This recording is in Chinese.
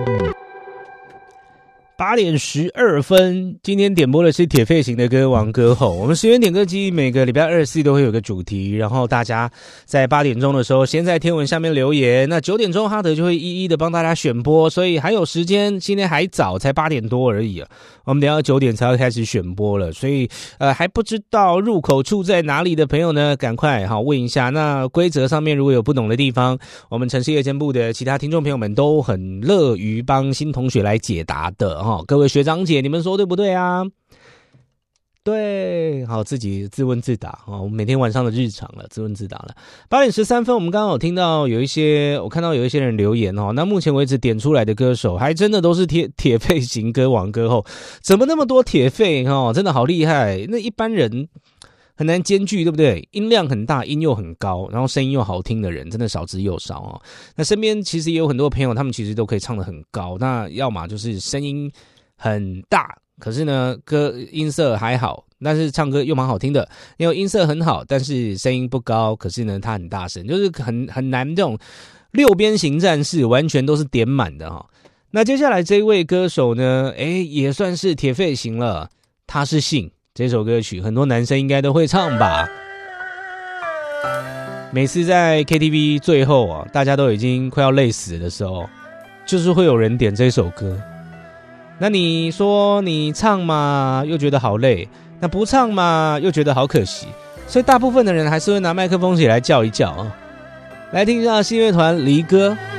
8点12分，今天点播的是铁肺型的歌王歌后。我们10元点歌机每个礼拜2、4都会有个主题，然后大家在8点钟的时候先在天文下面留言，那9点钟哈德就会一一的帮大家选播，所以还有时间，今天还早，才8点多而已啊。我们等一下9点才要开始选播了，所以还不知道入口处在哪里的朋友呢，赶快问一下。那规则上面如果有不懂的地方，我们城市夜间部的其他听众朋友们都很乐于帮新同学来解答的各位学长姐，你们说对不对啊？对，好，自己自问自答我们每天晚上的日常了，自问自答了。8点13分，我们刚刚有听到我看到有一些人留言那目前为止点出来的歌手，还真的都是铁肺型歌王歌后，怎么那么多铁肺真的好厉害，那一般人很难兼具，对不对？音量很大，音又很高，然后声音又好听的人，真的少之又少那身边其实也有很多朋友，他们其实都可以唱得很高，那要么就是声音很大，可是呢歌音色还好，但是唱歌又蛮好听的，因为音色很好，但是声音不高，可是呢他很大声，就是很难这种六边形战士完全都是点满的那接下来这位歌手呢，也算是铁肺型了，他是信。这首歌曲很多男生应该都会唱吧，每次在 KTV 最后大家都已经快要累死的时候，就是会有人点这首歌。那你说你唱嘛又觉得好累，那不唱嘛又觉得好可惜，所以大部分的人还是会拿麦克风起来叫一叫来听一下新乐团离歌。